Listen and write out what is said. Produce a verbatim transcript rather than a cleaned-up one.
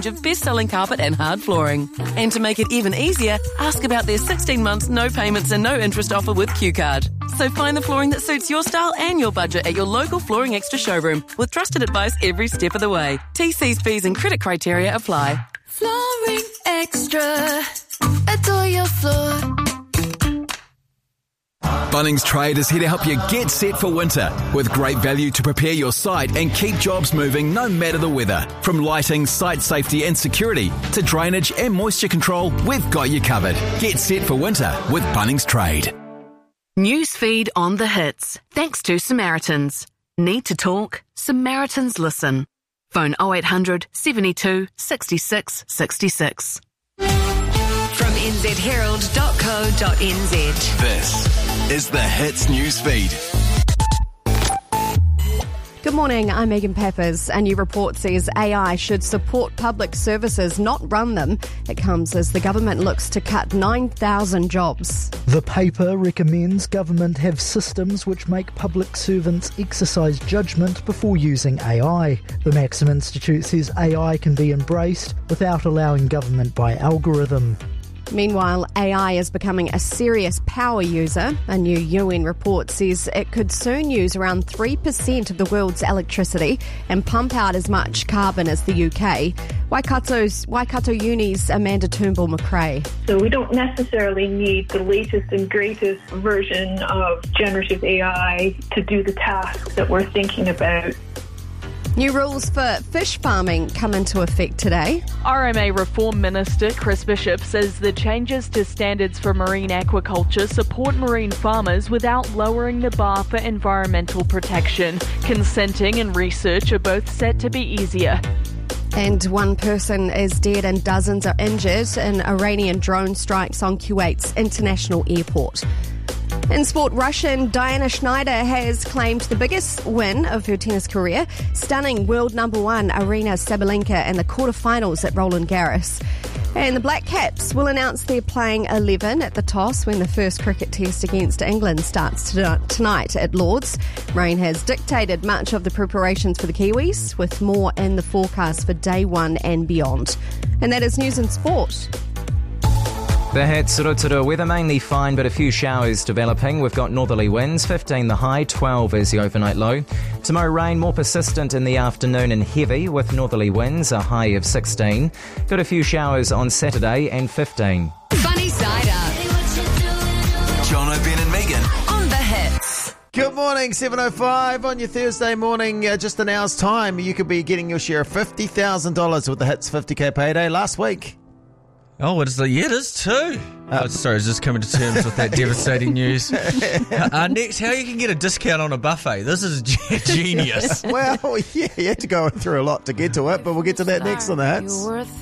of best-selling carpet and hard flooring. And to make it even easier, ask about their sixteen months no payments and no interest offer with Q Card. So find the flooring that suits your style and your budget at your local Flooring Extra showroom with trusted advice every step of the way. T Cs, fees and credit criteria apply. Flooring Extra. Adore your floor. Bunnings Trade is here to help you get set for winter with great value to prepare your site and keep jobs moving no matter the weather. From lighting, site safety and security to drainage and moisture control, we've got you covered. Get set for winter with Bunnings Trade. Newsfeed on the hits. Thanks to Samaritans. Need to talk? Samaritans listen. Phone oh eight hundred, seventy-two, sixty-six, sixty-six. From n z herald dot co dot n z. This is the Hits News Feed. Good morning, I'm Megan Peppers. A new report says A I should support public services, not run them. It comes as the government looks to cut nine thousand jobs. The paper recommends government have systems which make public servants exercise judgment before using A I. The Maxim Institute says A I can be embraced without allowing government by algorithm. Meanwhile, A I is becoming a serious power user. A new U N report says it could soon use around three percent of the world's electricity and pump out as much carbon as the U K. Waikato's, Waikato Uni's Amanda Turnbull-McRae. So we don't necessarily need the latest and greatest version of generative A I to do the tasks that we're thinking about. New rules for fish farming come into effect today. R M A Reform Minister Chris Bishop says the changes to standards for marine aquaculture support marine farmers without lowering the bar for environmental protection. Consenting and research are both set to be easier. And one person is dead and dozens are injured in Iranian drone strikes on Kuwait's international airport. In sport, Russian Diana Schneider has claimed the biggest win of her tennis career, stunning world number one Aryna Sabalenka in the quarterfinals at Roland Garros. And the Black Caps will announce they're playing eleven at the toss when the first cricket test against England starts tonight at Lord's. Rain has dictated much of the preparations for the Kiwis, with more in the forecast for day one and beyond. And that is news and sport. The hits, Rotorua, weather mainly fine but a few showers developing. We've got northerly winds, fifteen the high, twelve is the overnight low. Tomorrow rain more persistent in the afternoon and heavy with northerly winds, a high of sixteen. Got a few showers on Saturday and fifteen. Funny Side Up. John O'Ben and Megan. On the hits. Good morning, seven oh five on your Thursday morning. Uh, just an hour's time, you could be getting your share of fifty thousand dollars with the Hits fifty K payday last week. Oh, it is the, yeah, it is too. Uh, oh, sorry, I was just coming to terms with that devastating news. Uh, next, how you can get a discount on a buffet. This is g- genius. Well, yeah, you had to go through a lot to get to it, but we'll get to that next on the Hits.